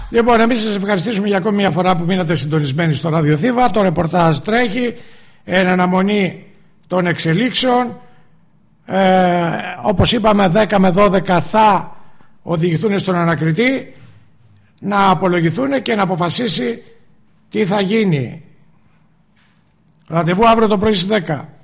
Λοιπόν, εμείς σας ευχαριστήσουμε για ακόμη μια φορά που μείνατε συντονισμένοι στο Ράδιο Θήβα. Το ρεπορτάζ τρέχει εν αναμονή των εξελίξεων. Όπως είπαμε, 10 με 12 θα οδηγηθούν στον ανακριτή να απολογηθούν και να αποφασίσει τι θα γίνει. Ραντεβού αύριο το πρωί στις 10.